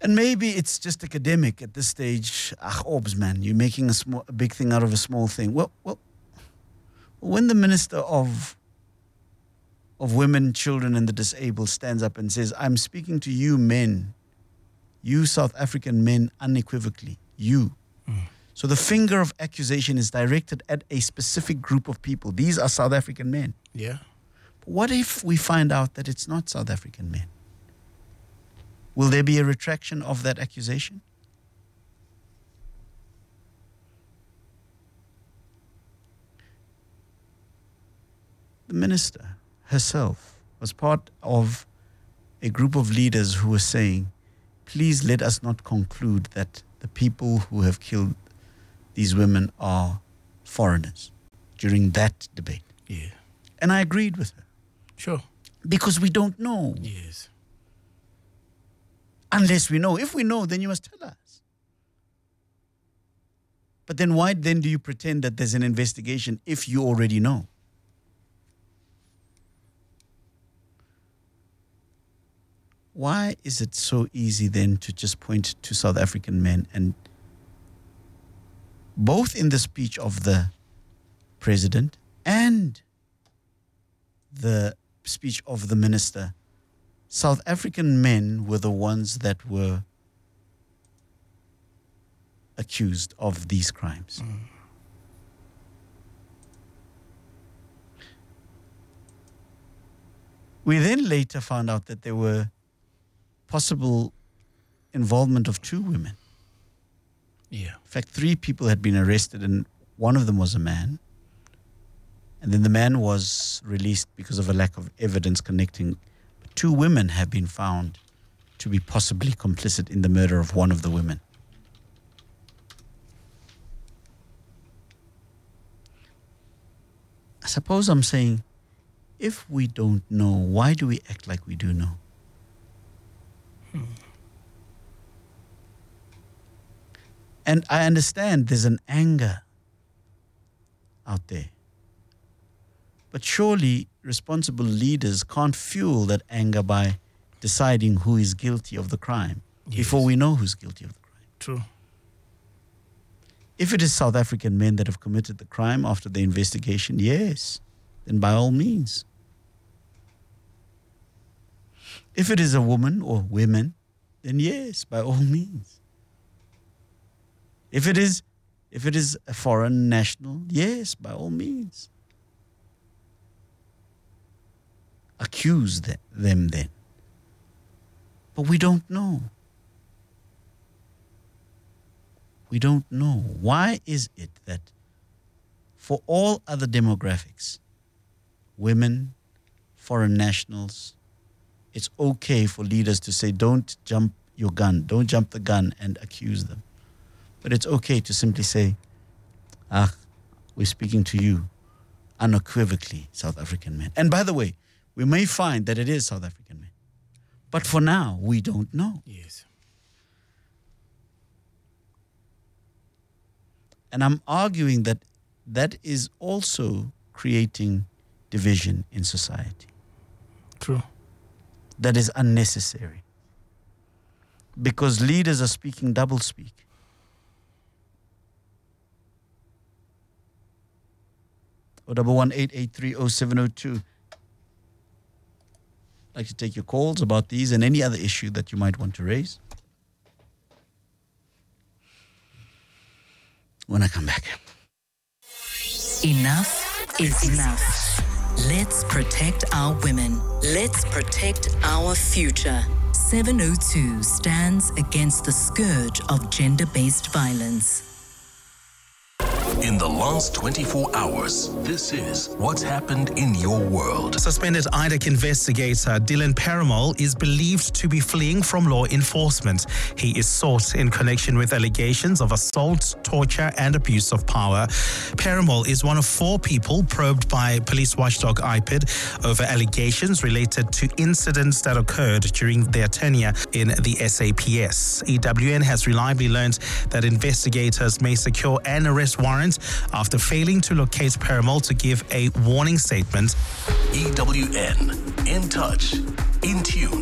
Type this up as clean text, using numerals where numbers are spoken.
And maybe it's just academic at this stage. Orbs, man, you're making a big thing out of a small thing. Well, when the Minister of Women, Children and the Disabled stands up and says, I'm speaking to you men, you South African men unequivocally, you. So the finger of accusation is directed at a specific group of people. These are South African men. Yeah. But what if we find out that it's not South African men? Will there be a retraction of that accusation? The minister herself was part of a group of leaders who were saying, please let us not conclude that the people who have killed these women are foreigners during that debate. Yeah. And I agreed with her. Sure. Because we don't know. Yes. Unless we know. If we know, then you must tell us. But then why then do you pretend that there's an investigation if you already know? Why is it so easy then to just point to South African men, and both in the speech of the president and the speech of the minister, South African men were the ones that were accused of these crimes. We then later found out that there were possible involvement of 2 women. Yeah. In fact, 3 people had been arrested and one of them was a man. And then the man was released because of a lack of evidence connecting. But 2 women have been found to be possibly complicit in the murder of one of the women. I suppose I'm saying, if we don't know, why do we act like we do know? And I understand there's an anger out there. But surely responsible leaders can't fuel that anger by deciding who is guilty of the crime before we know who's guilty of the crime. True. If it is South African men that have committed the crime after the investigation, yes, then by all means. If it is a woman or women, then yes, by all means. If it is a foreign national, yes, by all means. Accuse them then. But we don't know. We don't know. Why is it that for all other demographics, women, foreign nationals, it's okay for leaders to say, don't jump your gun, don't jump the gun and accuse them. But it's okay to simply say, we're speaking to you unequivocally, South African men. And by the way, we may find that it is South African men. But for now, we don't know. Yes. And I'm arguing that that is also creating division in society. True. That is unnecessary. Because leaders are speaking doublespeak. Or 118830702. I'd like to take your calls about these and any other issue that you might want to raise when I come back. Enough is enough. Let's protect our women. Let's protect our future. 702 stands against the scourge of gender-based violence. In the last 24 hours, this is what's happened in your world. Suspended IDEC investigator Dylan Perumal is believed to be fleeing from law enforcement. He is sought in connection with allegations of assault, torture, and abuse of power. Perumal is one of 4 people probed by police watchdog IPID over allegations related to incidents that occurred during their tenure in the SAPS. EWN has reliably learned that investigators may secure an arrest warrant after failing to locate Perumal to give a warning statement. EWN, in touch, in tune.